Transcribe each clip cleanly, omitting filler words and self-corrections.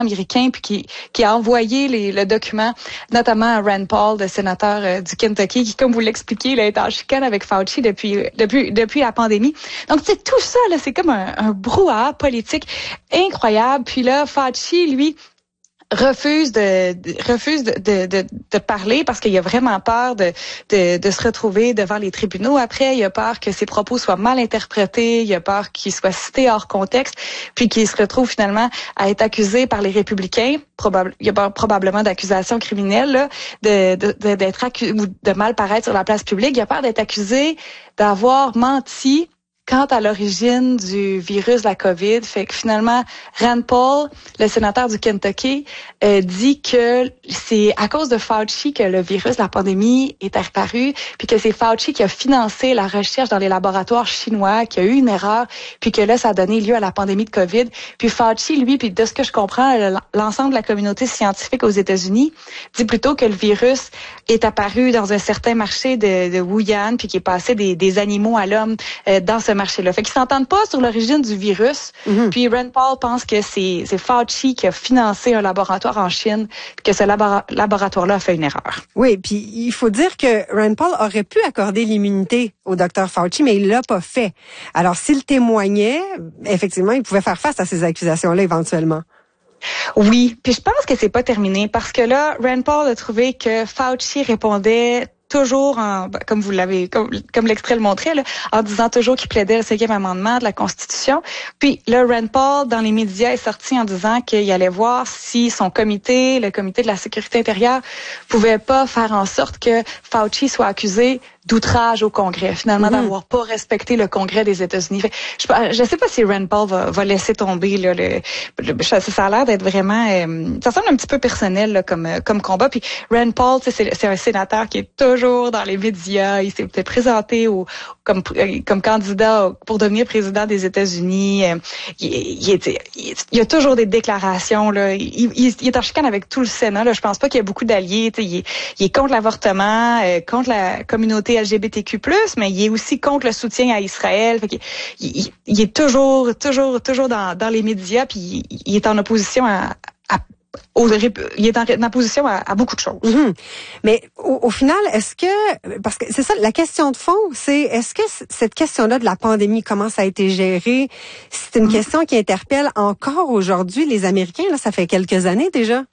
américain, puis qui a envoyé le document, notamment à Rand Paul, le sénateur du Kentucky, qui, comme vous l'expliquez, il est en chicane avec Fauci depuis la pandémie. Donc, c'est tout ça, là, c'est comme un brouhaha politique incroyable. Puis là, Fauci, lui, refuse de parler parce qu'il a vraiment peur de se retrouver devant les tribunaux après. Il a peur que ses propos soient mal interprétés. Il a peur qu'ils soient cités hors contexte, puis qu'il se retrouve finalement à être accusé par les républicains. Il y a probablement d'accusations criminelles là, d'être accusé ou de mal paraître sur la place publique. Il a peur d'être accusé d'avoir menti quant à l'origine du virus de la COVID. Fait que finalement, Rand Paul, le sénateur du Kentucky, dit que c'est à cause de Fauci que le virus de la pandémie est apparu, puis que c'est Fauci qui a financé la recherche dans les laboratoires chinois, qu'il y a eu une erreur, puis que là, ça a donné lieu à la pandémie de COVID. Puis Fauci, lui, puis de ce que je comprends, l'ensemble de la communauté scientifique aux États-Unis dit plutôt que le virus est apparu dans un certain marché de Wuhan, puis qui est passé des animaux à l'homme dans ce marché-là. Fait qu'ils s'entendent pas sur l'origine du virus. Puis Rand Paul pense que c'est Fauci qui a financé un laboratoire en Chine, que ce laboratoire-là a fait une erreur. Oui, puis il faut dire que Rand Paul aurait pu accorder l'immunité au docteur Fauci, mais il l'a pas fait. Alors, s'il témoignait, effectivement, il pouvait faire face à ces accusations-là éventuellement. Oui, puis je pense que c'est pas terminé parce que là, Rand Paul a trouvé que Fauci répondait toujours comme vous l'avez, comme l'extrait le montrait, là, en disant toujours qu'il plaidait le 5e amendement de la Constitution. Puis là, Rand Paul, dans les médias, est sorti en disant qu'il allait voir si son comité, le comité de la sécurité intérieure, pouvait pas faire en sorte que Fauci soit accusé d'outrage au Congrès, finalement d'avoir pas respecté le Congrès des États-Unis. Je sais pas si Rand Paul va laisser tomber là, ça a l'air d'être vraiment ça semble un petit peu personnel là, comme combat. Puis Rand Paul, c'est un sénateur qui est toujours dans les médias, il s'est présenté comme candidat pour devenir président des États-Unis. Il y a toujours des déclarations là, il est en chicane avec tout le Sénat là, je pense pas qu'il y a beaucoup d'alliés, il est contre l'avortement, contre la communauté LGBTQ+, mais il est aussi contre le soutien à Israël. Fait il est toujours dans les médias, puis il est en opposition il est en opposition à beaucoup de choses. Mais au final, parce que c'est ça, la question de fond, c'est est-ce que cette question-là de la pandémie, comment ça a été géré, c'est une question qui interpelle encore aujourd'hui les Américains, là, ça fait quelques années déjà.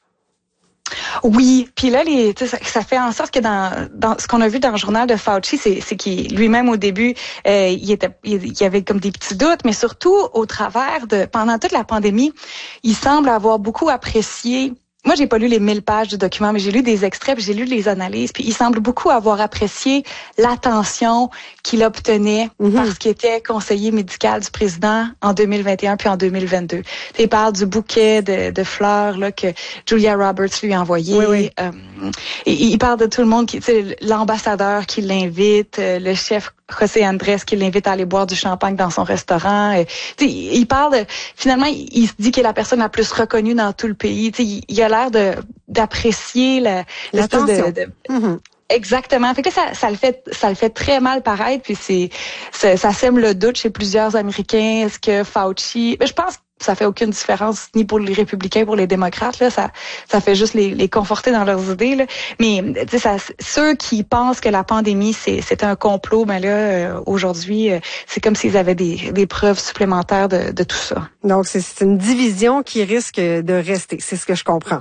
Oui, puis là, ça fait en sorte que dans ce qu'on a vu dans le journal de Fauci, c'est qu'il lui-même au début, il y avait comme des petits doutes, mais surtout au travers pendant toute la pandémie, il semble avoir beaucoup apprécié. Moi, j'ai pas lu les 1000 pages du document, mais j'ai lu des extraits, puis j'ai lu les analyses, puis il semble beaucoup avoir apprécié l'attention qu'il obtenait parce qu'il était conseiller médical du président en 2021 puis en 2022. Il parle du bouquet de fleurs là que Julia Roberts lui a envoyé. Oui. Il parle de tout le monde, l'ambassadeur qui l'invite, le chef José Andrés qui l'invite à aller boire du champagne dans son restaurant. Il parle finalement, il se dit qu'il est la personne la plus reconnue dans tout le pays. Il a l'air d'apprécier l'espèce de Exactement. Fait que ça le fait très mal paraître, puis ça sème le doute chez plusieurs Américains. Est-ce que Fauci, je pense que ça fait aucune différence ni pour les républicains, pour les démocrates là, ça fait juste les conforter dans leurs idées là. Mais ceux qui pensent que la pandémie c'est un complot, mais là aujourd'hui, c'est comme s'ils avaient des preuves supplémentaires de tout ça. Donc c'est une division qui risque de rester, c'est ce que je comprends.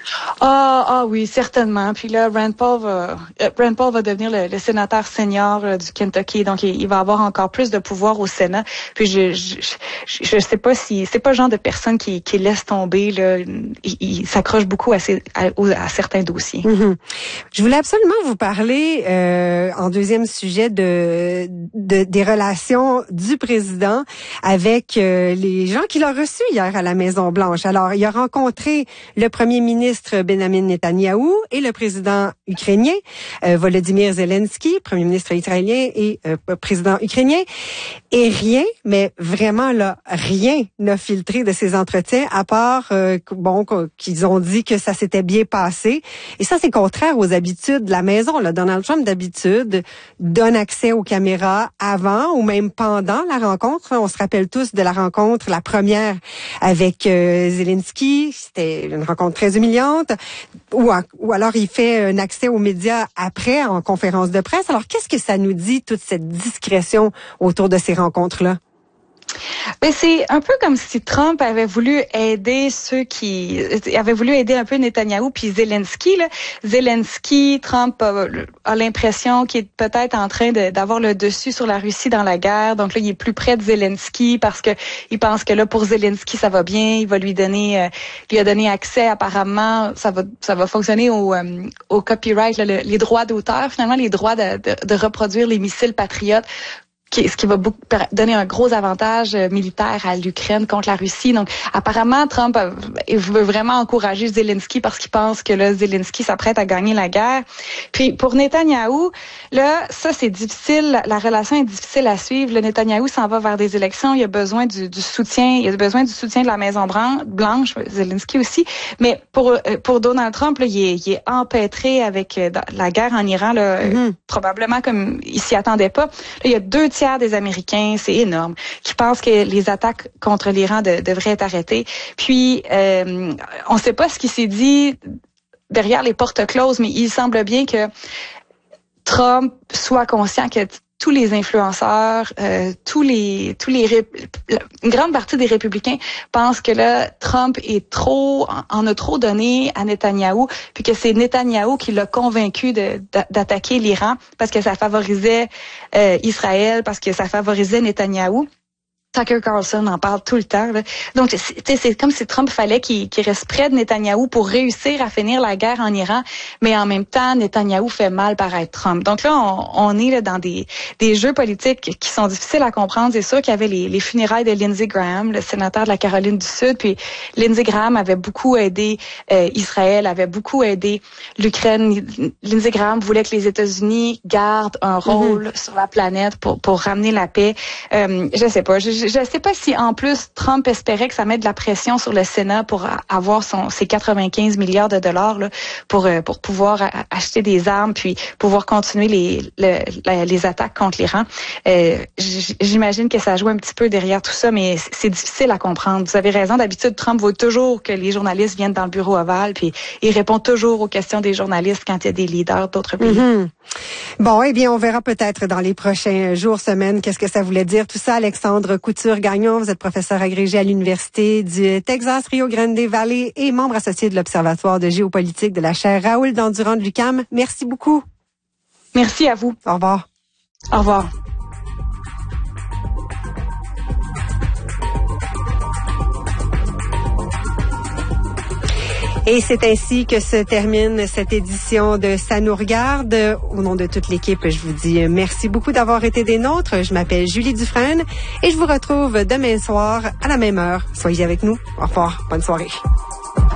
Ah oui, certainement. Puis là, Rand Paul va devenir le sénateur senior du Kentucky, donc il va avoir encore plus de pouvoir au Sénat. Puis je sais pas si c'est pas le genre de personne qui laisse tomber là. Il s'accroche beaucoup à certains dossiers. Je voulais absolument vous parler en deuxième sujet des relations du président avec les gens qu'il a reçus hier à la Maison Blanche. Alors, il a rencontré le premier ministre ministre Benjamin Netanyahou et le président ukrainien Volodymyr Zelensky, premier ministre israélien et président ukrainien. Et rien, mais vraiment là, rien n'a filtré de ces entretiens à part qu'ils ont dit que ça s'était bien passé. Et ça, c'est contraire aux habitudes de la maison. Là. Donald Trump, d'habitude, donne accès aux caméras avant ou même pendant la rencontre. On se rappelle tous de la rencontre, la première avec Zelensky. C'était une rencontre très humiliante. Ou alors, il fait un accès aux médias après, en conférence de presse. Alors, qu'est-ce que ça nous dit, toute cette discrétion autour de ces rencontres-là? Mais c'est un peu comme si Trump avait voulu aider un peu Netanyahou puis Zelensky. Là. Zelensky, Trump a l'impression qu'il est peut-être en train d'avoir le dessus sur la Russie dans la guerre. Donc là, il est plus près de Zelensky parce que il pense que là, pour Zelensky, ça va bien. Il va lui a donné accès apparemment. Ça va fonctionner au copyright, là, les droits d'auteur, finalement, les droits de reproduire les missiles patriotes. Ce qui va donner un gros avantage militaire à l'Ukraine contre la Russie. Donc, apparemment, Trump veut vraiment encourager Zelensky parce qu'il pense que là, Zelensky s'apprête à gagner la guerre. Puis, pour Netanyahou, là, ça, c'est difficile. La relation est difficile à suivre. Le Netanyahou s'en va vers des élections. Il a besoin du soutien. Il a besoin du soutien de la Maison-Blanche, Zelensky aussi. Mais pour Donald Trump, là, il est empêtré avec la guerre en Iran, là, probablement comme il s'y attendait pas. Là, il y a 2/3 des Américains, c'est énorme, qui pensent que les attaques contre l'Iran devraient être arrêtées. Puis, on ne sait pas ce qui s'est dit derrière les portes closes, mais il semble bien que Trump soit conscient que tous les influenceurs, une grande partie des républicains pensent que là, Trump en a trop donné à Netanyahou, puis que c'est Netanyahou qui l'a convaincu d'attaquer l'Iran parce que ça favorisait Israël, parce que ça favorisait Netanyahou. Tucker Carlson en parle tout le temps. Là. Donc, c'est comme si Trump fallait qu'il reste près de Netanyahou pour réussir à finir la guerre en Iran, mais en même temps, Netanyahou fait mal paraître Trump. Donc là, on est là dans des jeux politiques qui sont difficiles à comprendre. C'est sûr qu'il y avait les funérailles de Lindsey Graham, le sénateur de la Caroline du Sud, puis Lindsey Graham avait beaucoup aidé Israël, avait beaucoup aidé l'Ukraine. Lindsey Graham voulait que les États-Unis gardent un rôle sur la planète pour ramener la paix. Je sais pas. Je ne sais pas si, en plus, Trump espérait que ça mette de la pression sur le Sénat pour avoir ses 95 milliards de dollars là, pour pouvoir acheter des armes puis pouvoir continuer les attaques contre l'Iran. J'imagine que ça joue un petit peu derrière tout ça, mais c'est difficile à comprendre. Vous avez raison. D'habitude, Trump veut toujours que les journalistes viennent dans le bureau ovale puis il répond toujours aux questions des journalistes quand il y a des leaders d'autres pays. Bon, eh bien, on verra peut-être dans les prochains jours, semaines, qu'est-ce que ça voulait dire. Tout ça, Alexandre Couture-Gagnon, vous êtes professeur agrégé à l'Université du Texas, Rio Grande Valley et membre associé de l'Observatoire de géopolitique de la chaire Raoul Dandurand de l'UQAM. Merci beaucoup. Merci à vous. Au revoir. Au revoir. Et c'est ainsi que se termine cette édition de Ça nous regarde. Au nom de toute l'équipe, je vous dis merci beaucoup d'avoir été des nôtres. Je m'appelle Julie Dufresne et je vous retrouve demain soir à la même heure. Soyez avec nous. Au revoir. Bonne soirée.